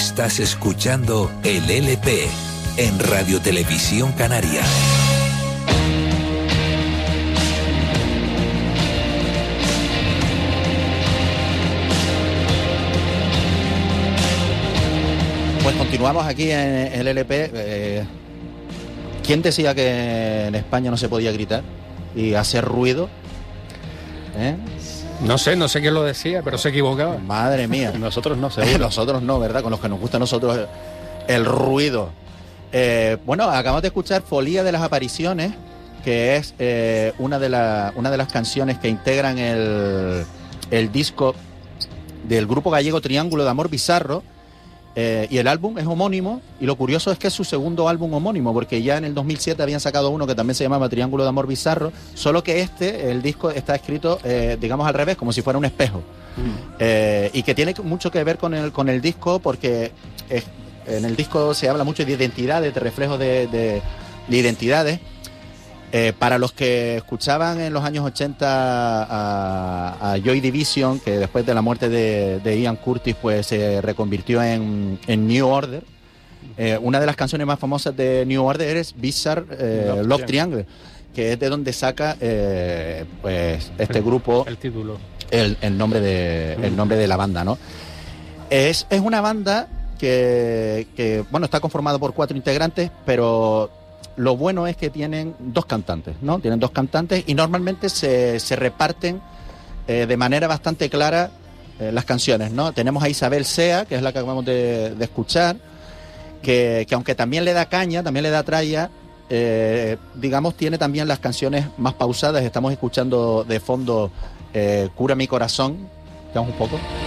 Estás escuchando el LP en Radio Televisión Canaria. Pues continuamos aquí en el LP. ¿Quién decía que en España no se podía gritar y hacer ruido? No sé quién lo decía, pero se equivocaba. Madre mía. Nosotros no, seguro. Nosotros no, ¿verdad? Con los que nos gusta a nosotros el ruido. Bueno, acabamos de escuchar Folía de las Apariciones, que es una de las canciones que integran el disco del grupo gallego Triángulo de Amor Bizarro. Y el álbum es homónimo, y lo curioso es que es su segundo álbum homónimo, porque ya en el 2007 habían sacado uno que también se llamaba Triángulo de Amor Bizarro, solo que el disco está escrito, digamos al revés, como si fuera un espejo. Y que tiene mucho que ver con el disco, porque en el disco se habla mucho de identidades, de reflejos de identidades. Para los que escuchaban en los años 80 a Joy Division, que después de la muerte de Ian Curtis pues se reconvirtió en New Order, una de las canciones más famosas de New Order es Bizarre Love Triangle, que es de donde saca pues este grupo el título, el nombre de la banda, ¿no? Es una banda que bueno, está conformada por 4 integrantes, pero lo bueno es que tienen 2 cantantes, ¿no? Tienen 2 cantantes y normalmente se reparten de manera bastante clara las canciones, ¿no? Tenemos a Isabel Sea, que es la que acabamos de escuchar, que aunque también le da caña, también le da tralla, digamos, tiene también las canciones más pausadas. Estamos escuchando de fondo Cura mi corazón, que un poco.